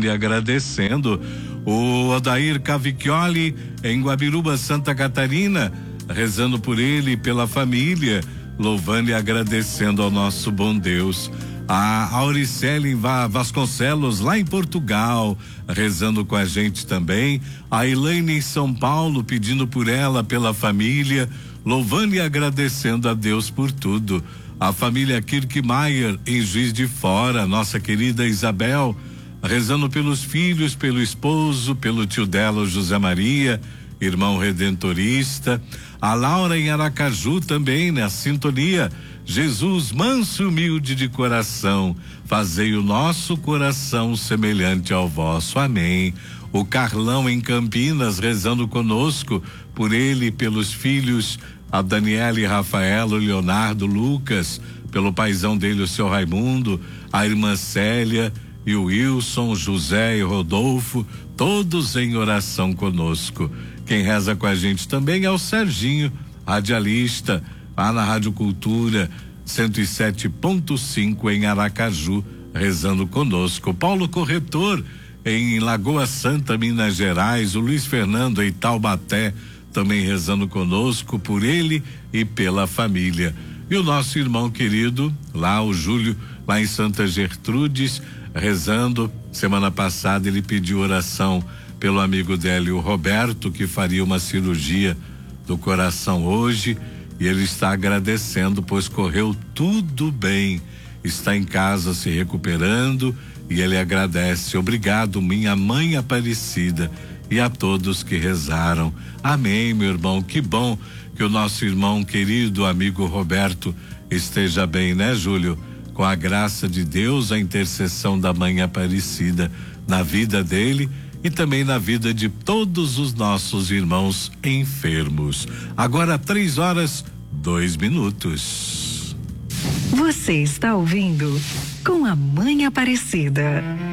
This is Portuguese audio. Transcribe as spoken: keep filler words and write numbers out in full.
louvando e agradecendo. O Odair Cavicchioli, em Guabiruba, Santa Catarina, rezando por ele e pela família, louvando e agradecendo ao nosso bom Deus. A Auricele Vasconcelos, lá em Portugal, rezando com a gente também. A Elaine em São Paulo, pedindo por ela, pela família, louvando e agradecendo a Deus por tudo. A família Kirkmaier, em Juiz de Fora, nossa querida Isabel, rezando pelos filhos, pelo esposo, pelo tio dela, o José Maria, irmão redentorista. A Laura em Aracaju também, na sintonia. Jesus, manso e humilde de coração, fazei o nosso coração semelhante ao vosso. Amém. O Carlão em Campinas, rezando conosco, por ele e pelos filhos, a Daniela e Rafael, o Leonardo, Lucas, pelo paizão dele, o seu Raimundo, a irmã Célia e o Wilson, José e Rodolfo, todos em oração conosco. Quem reza com a gente também é o Serginho, radialista, lá na Rádio Cultura cento e sete ponto cinco em Aracaju, rezando conosco. Paulo Corretor em Lagoa Santa, Minas Gerais, o Luiz Fernando em Taubaté, também rezando conosco, por ele e pela família. E o nosso irmão querido, lá o Júlio, lá em Santa Gertrudes, rezando. Semana passada ele pediu oração pelo amigo dele, o Roberto, que faria uma cirurgia do coração hoje, e ele está agradecendo, pois correu tudo bem, está em casa se recuperando, e ele agradece. Obrigado, minha mãe Aparecida, e a todos que rezaram. Amém, meu irmão. Que bom que o nosso irmão querido, amigo Roberto, esteja bem, né, Júlio? Com a graça de Deus, a intercessão da mãe Aparecida na vida dele e também na vida de todos os nossos irmãos enfermos. Agora três horas, dois minutos. Você está ouvindo Com a Mãe Aparecida.